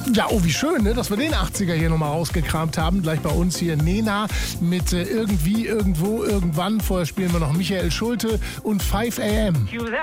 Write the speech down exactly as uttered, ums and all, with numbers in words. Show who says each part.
Speaker 1: Ja, oh, wie schön, ne, dass wir den achtziger hier nochmal rausgekramt haben. Gleich bei uns hier Nena mit äh, Irgendwie, Irgendwo, Irgendwann. Vorher spielen wir noch Michael Schulte und five a m.